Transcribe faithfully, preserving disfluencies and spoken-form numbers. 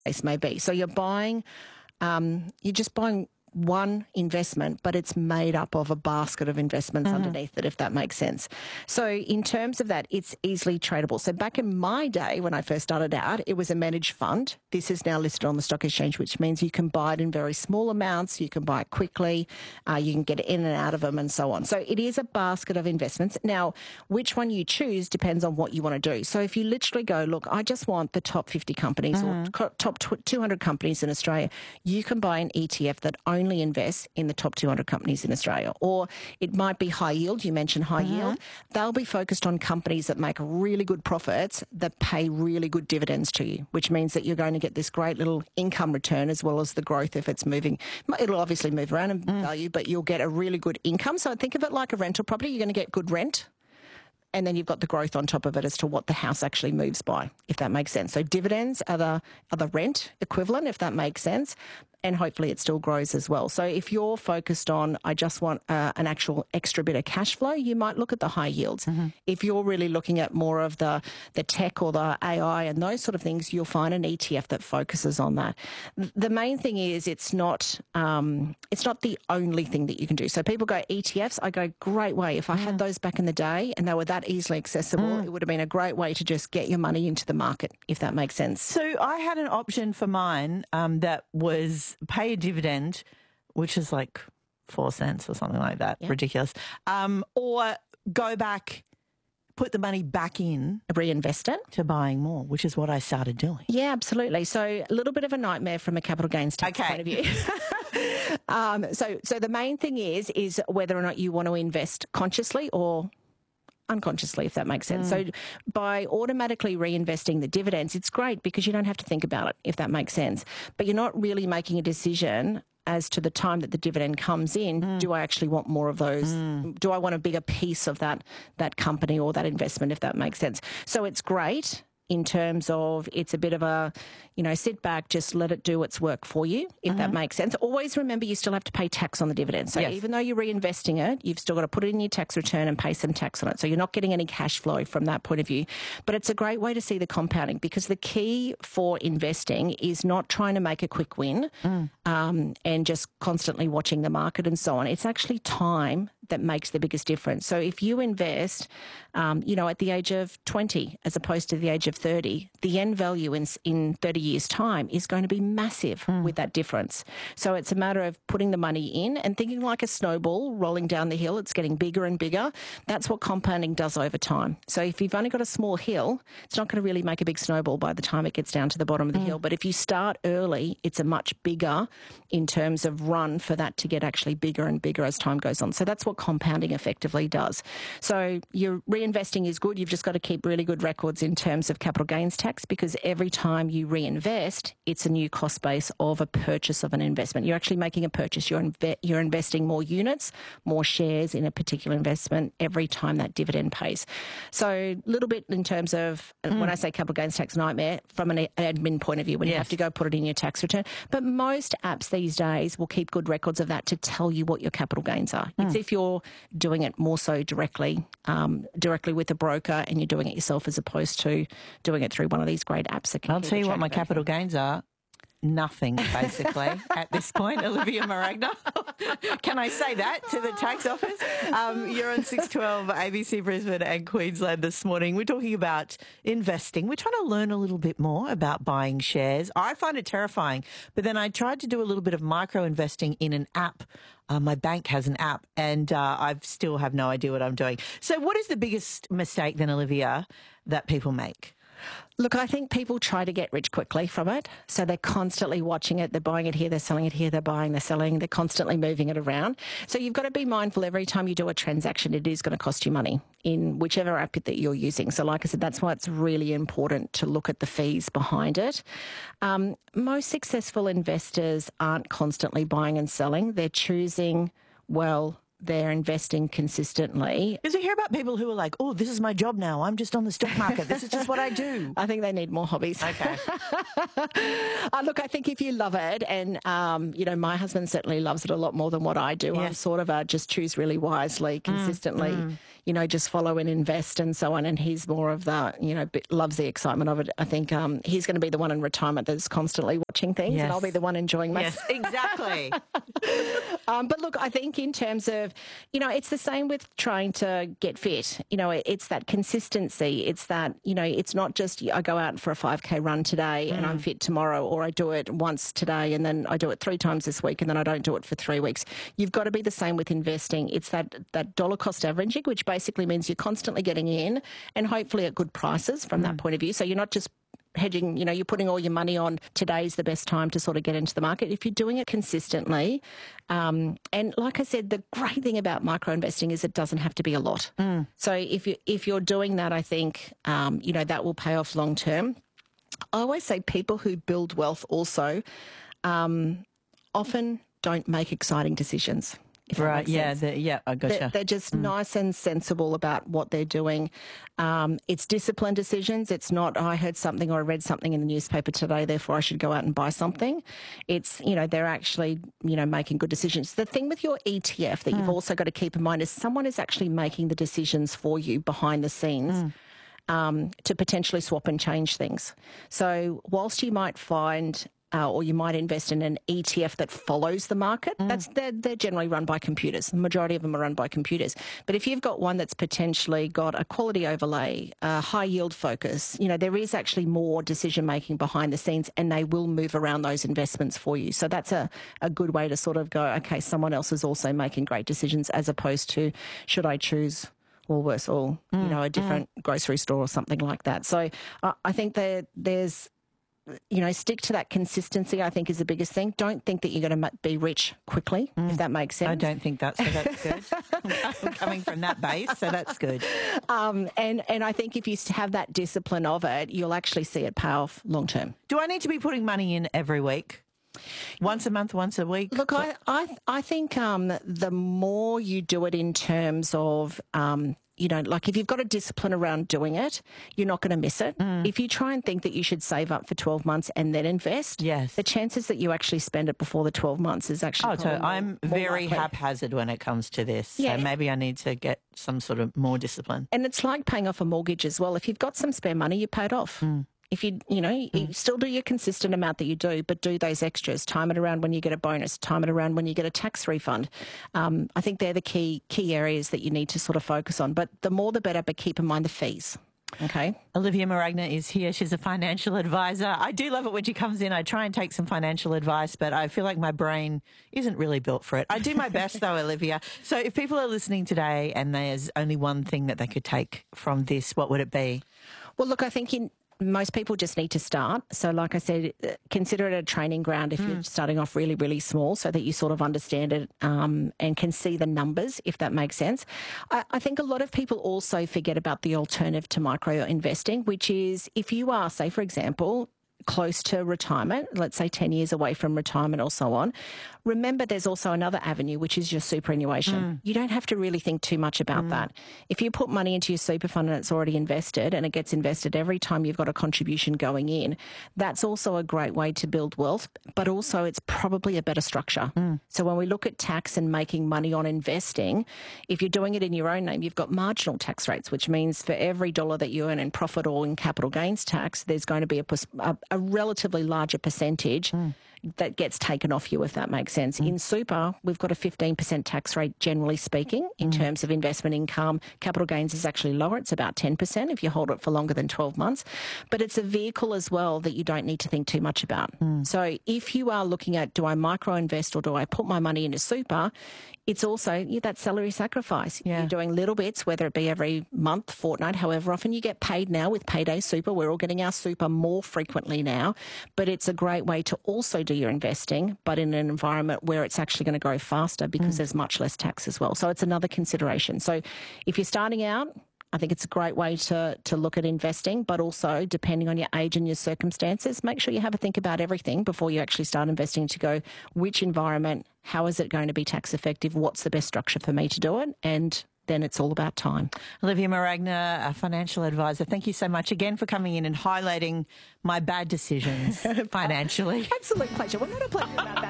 case may be. So you're buying, um, you're just buying one investment, but it's made up of a basket of investments mm-hmm. underneath it, if that makes sense. So in terms of that, it's easily tradable. So back in my day, when I first started out, it was a managed fund. This is now listed on the stock exchange, which means you can buy it in very small amounts, you can buy it quickly, uh, you can get in and out of them and so on. So it is a basket of investments. Now, which one you choose depends on what you want to do. So if you literally go, look, I just want the top fifty companies mm-hmm. or top two hundred companies in Australia, you can buy an E T F that only only invest in the top two hundred companies in Australia. Or it might be high yield. You mentioned high mm-hmm. yield. They'll be focused on companies that make really good profits that pay really good dividends to you, which means that you're going to get this great little income return as well as the growth if it's moving. It'll obviously move around in mm. value, but you'll get a really good income. So think of it like a rental property. You're going to get good rent. And then you've got the growth on top of it as to what the house actually moves by, if that makes sense. So dividends are the, are the rent equivalent, if that makes sense. And hopefully it still grows as well. So if you're focused on, I just want uh, an actual extra bit of cash flow, you might look at the high yields. Mm-hmm. If you're really looking at more of the, the tech or the A I and those sort of things, you'll find an E T F that focuses on that. The main thing is it's not um, it's not the only thing that you can do. So people go, E T Fs, I go, great way. If I mm. had those back in the day and they were that easily accessible, mm. it would have been a great way to just get your money into the market, if that makes sense. So I had an option for mine um, that was pay a dividend, which is like four cents or something like that. Yep. Ridiculous. Um, or go back, put the money back in. Reinvest it. To buying more, which is what I started doing. Yeah, absolutely. So a little bit of a nightmare from a capital gains tax okay. point of view. um, so, so the main thing is, is whether or not you want to invest consciously or unconsciously, if that makes sense. Mm. So by automatically reinvesting the dividends, it's great because you don't have to think about it, if that makes sense. But you're not really making a decision as to the time that the dividend comes in. Mm. Do I actually want more of those? Mm. Do I want a bigger piece of that, that company or that investment, if that makes sense? So it's great in terms of it's a bit of a, you know, sit back, just let it do its work for you, if mm-hmm. that makes sense. Always remember you still have to pay tax on the dividend. So yes. even though you're reinvesting it, you've still got to put it in your tax return and pay some tax on it. So you're not getting any cash flow from that point of view. But it's a great way to see the compounding because the key for investing is not trying to make a quick win mm. um, and just constantly watching the market and so on. It's actually time that makes the biggest difference. So if you invest, um, you know, at the age of twenty as opposed to the age of thirty, the end value in, in thirty years' time is going to be massive mm. with that difference. So it's a matter of putting the money in and thinking like a snowball rolling down the hill. It's getting bigger and bigger. That's what compounding does over time. So if you've only got a small hill, it's not going to really make a big snowball by the time it gets down to the bottom of the mm. hill. But if you start early, it's a much bigger in terms of run for that to get actually bigger and bigger as time goes on. So that's what compounding effectively does. So your reinvesting is good. You've just got to keep really good records in terms of capital gains tax because every time you reinvest, it's a new cost base of a purchase of an investment. You're actually making a purchase. You're, inve- you're investing more units, more shares in a particular investment every time that dividend pays. So a little bit in terms of, mm. when I say capital gains tax nightmare, from an admin point of view, when yes. you have to go put it in your tax return. But most apps these days will keep good records of that to tell you what your capital gains are. Mm. It's if you're doing it more so directly, um, directly with a broker and you're doing it yourself as opposed to doing it through one of these great apps. That can I'll tell you what my capital gains are. Nothing, basically, at this point, Olivia Maragna. Can I say that to the tax office? Um, you're on six twelve A B C Brisbane and Queensland this morning. We're talking about investing. We're trying to learn a little bit more about buying shares. I find it terrifying, but then I tried to do a little bit of micro investing in an app. Uh, my bank has an app and uh, I still have no idea what I'm doing. So what is the biggest mistake then, Olivia, that people make? Look, I think people try to get rich quickly from it. So they're constantly watching it. They're buying it here. They're selling it here. They're buying, they're selling. They're constantly moving it around. So you've got to be mindful every time you do a transaction, it is going to cost you money in whichever app that you're using. So like I said, that's why it's really important to look at the fees behind it. Um, most successful investors aren't constantly buying and selling. They're choosing, well, they're investing consistently. Because you hear about people who are like, oh, this is my job now. I'm just on the stock market. This is just what I do. I think they need more hobbies. Okay. uh, look, I think if you love it, and, um, you know, my husband certainly loves it a lot more than what I do. Yeah. I'm sort of a just choose really wisely, consistently, mm, mm. you know, just follow and invest and so on. And he's more of the, you know, loves the excitement of it. I think um, he's going to be the one in retirement that's constantly watching things, yes. and I'll be the one enjoying myself. Yes, exactly. um, but look, I think in terms of, you know, it's the same with trying to get fit. You know, it, it's that consistency. It's that, you know, it's not just I go out for a five K run today mm. and I'm fit tomorrow, or I do it once today and then I do it three times this week and then I don't do it for three weeks. You've got to be the same with investing. It's that, that dollar cost averaging, which basically means you're constantly getting in and hopefully at good prices from mm. that point of view. So you're not just hedging, you know, you're putting all your money on today's the best time to sort of get into the market. If you're doing it consistently, um, and like I said, the great thing about micro investing is it doesn't have to be a lot. Mm. So if you if you're doing that, I think um, you know, that will pay off long term. I always say people who build wealth also um, often don't make exciting decisions. Right, yeah, yeah, I gotcha. They're, they're just mm. nice and sensible about what they're doing. Um, it's disciplined decisions. It's not, oh, I heard something or I read something in the newspaper today, therefore I should go out and buy something. It's, you know, they're actually, you know, making good decisions. The thing with your E T F that mm. you've also got to keep in mind is someone is actually making the decisions for you behind the scenes. Mm. Um, to potentially swap and change things. So whilst you might find Uh, or you might invest in an E T F that follows the market. Mm. That's they're, they're generally run by computers. The majority of them are run by computers. But if you've got one that's potentially got a quality overlay, a high yield focus, you know, there is actually more decision making behind the scenes, and they will move around those investments for you. So that's a, a good way to sort of go, okay, someone else is also making great decisions, as opposed to, should I choose Woolworths or, mm. you know, a different mm. grocery store or something like that. So uh, I think that there's, you know, stick to that consistency, I think, is the biggest thing. Don't think that you're going to be rich quickly, mm. if that makes sense. I don't think that, so that's good. I'm coming from that base, so that's good. Um, and, and I think if you have that discipline of it, you'll actually see it pay off long term. Do I need to be putting money in every week? Once a month, once a week? Look, I, I, I think um, the more you do it in terms of, um, you know, like if you've got a discipline around doing it, you're not going to miss it. Mm. If you try and think that you should save up for twelve months and then invest, yes. the chances that you actually spend it before the twelve months is actually Oh, so more, I'm more very likely. haphazard when it comes to this. Yeah. So maybe I need to get some sort of more discipline. And it's like paying off a mortgage as well. If you've got some spare money, you pay it off. Mm. If you, you know, you mm. still do your consistent amount that you do, but do those extras. Time it around when you get a bonus. Time it around when you get a tax refund. Um, I think they're the key key areas that you need to sort of focus on. But the more the better, but keep in mind the fees. Okay. Olivia Maragna is here. She's a financial advisor. I do love it when she comes in. I try and take some financial advice, but I feel like my brain isn't really built for it. I do my best though, Olivia. So if people are listening today and there's only one thing that they could take from this, what would it be? Well, look, I think in most people just need to start. So like I said, consider it a training ground if mm. you're starting off really, really small, so that you sort of understand it um, and can see the numbers, if that makes sense. I, I think a lot of people also forget about the alternative to micro investing, which is if you are, say, for example, close to retirement, let's say ten years away from retirement or so on, remember there's also another avenue, which is your superannuation. Mm. You don't have to really think too much about mm. that. If you put money into your super fund and it's already invested and it gets invested every time you've got a contribution going in, that's also a great way to build wealth, but also it's probably a better structure. Mm. So when we look at tax and making money on investing, if you're doing it in your own name, you've got marginal tax rates, which means for every dollar that you earn in profit or in capital gains tax, there's going to be a, a, a relatively larger percentage mm. that gets taken off you, if that makes sense. Mm. In super, we've got a fifteen percent tax rate, generally speaking, in mm. terms of investment income. Capital gains is actually lower. It's about ten percent if you hold it for longer than twelve months. But it's a vehicle as well that you don't need to think too much about. Mm. So if you are looking at, do I micro invest or do I put my money into super, it's also yeah, that salary sacrifice. Yeah. You're doing little bits, whether it be every month, fortnight, however often you get paid now with Payday Super. We're all getting our super more frequently now, but it's a great way to also do your investing, but in an environment where it's actually going to grow faster because mm. there's much less tax as well. So it's another consideration. So if you're starting out, I think it's a great way to, to look at investing, but also depending on your age and your circumstances, make sure you have a think about everything before you actually start investing to go, which environment how is it going to be tax effective? What's the best structure for me to do it? And then it's all about time. Olivia Maragna, a financial advisor, thank you so much again for coming in and highlighting my bad decisions financially. Absolute pleasure. Well, not a pleasure about that.